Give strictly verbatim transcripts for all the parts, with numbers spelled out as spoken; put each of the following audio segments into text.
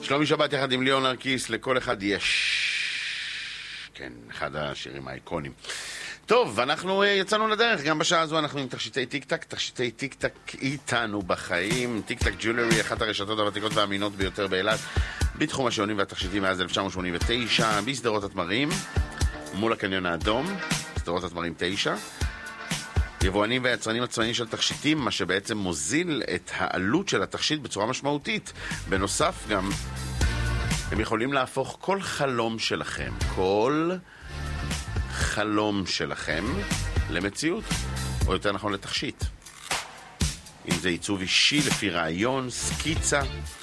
שלומי שבת יחד עם ליאון נרקיס, לכל אחד יש. כן, אחד השירים האיקונים. טוב, אנחנו יצאנו לדרך, גם בשעה הזו אנחנו עם תכשיטי טיק-טק, תכשיטי טיק-טק איתנו בחיים. טיק-טק ג'ולרי, אחת הרשתות הוותיקות והאמינות ביותר באילת, בתחום השעונים והתכשיטים מאז אלף תשע מאות שמונים ותשע, בסדרות התמרים, מול הקניון האדום, סדרות התמרים תשע. יבואנים ויצרנים עצמאיים של תכשיטים, מה שבעצם מוזיל את העלות של התכשיט בצורה משמעותית. בנוסף גם, הם יכולים להפוך כל חלום שלכם, כל חלום שלכם למציאות, או יותר נכון לתכשיט. אם זה עיצוב אישי לפי רעיון, סקיצה.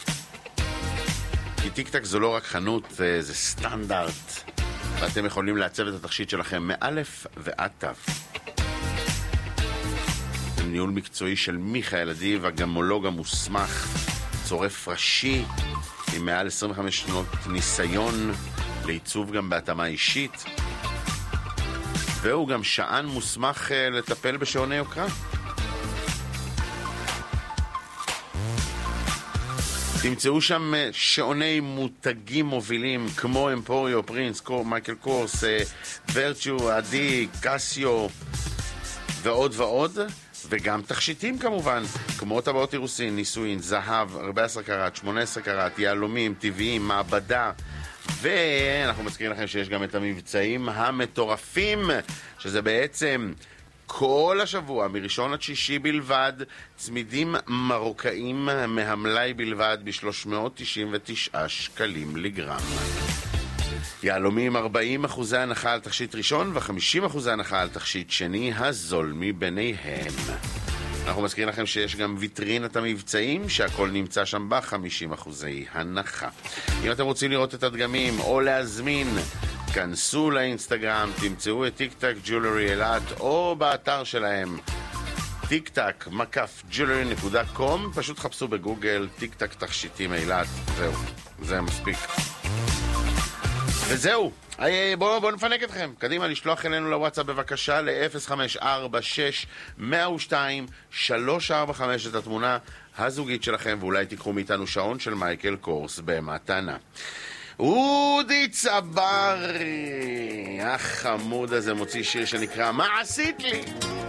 כי טיק-טק זו לא רק חנות, זה, זה סטנדרט. ואתם יכולים לעצב את התכשיט שלכם מאלף ועד תו. ניהול מקצועי של מיכאל אדיב, הגמולוג המוסמך, צורף ראשי עם מעל עשרים וחמש שנות ניסיון לעיצוב גם בהתאמה אישית, והוא גם שען מוסמך לטפל בשעוני יוקרה. תמצאו שם שעוני מותגים מובילים כמו אמפוריו, פרינס, מייקל קורס, ורצ'ו, אדי, קסיו ועוד ועוד, וגם תכשיטים כמובן, כמו טבעות אירוסין, נישואין, זהב, ארבע עשרה קראט, שמונה עשרה קראט, יהלומים, טבעיים, מעבדה, ואנחנו מזכירים לכם שיש גם את המבצעים המטורפים, שזה בעצם כל השבוע, מראשון עד שישי בלבד, צמידים מרוקאים מהמלאי בלבד ב-שלוש מאות תשעים ותשעה שקלים לגרם. יהלומים ארבעים אחוזי הנחה על תכשיט ראשון ו-חמישים אחוזי הנחה על תכשיט שני, הזול מביניהם. אנחנו מזכירים לכם שיש גם ויטרינת המבצעים, שהכל נמצא שם ב-חמישים אחוזי הנחה. אם אתם רוצים לראות את הדגמים או להזמין, כנסו לאינסטגרם, תמצאו את טיק-טק ג'ולרי אילת, או באתר שלהם טיק-טק מקף ג'ולרי נקודה קום, פשוט חפשו בגוגל טיק-טק תכשיטים אילת. זהו, זה מספיק. וזהו, בואו בוא נפנק אתכם. קדימה, לשלוח אלינו לוואטסאפ בבקשה ל-אפס חמש ארבע שש אפס שתיים שלוש ארבע חמש את התמונה הזוגית שלכם, ואולי תיקחו מאיתנו שעון של מייקל קורס במתנה. אודי צברי, החמוד הזה, מוציא שיר שנקרא מה עשית לי?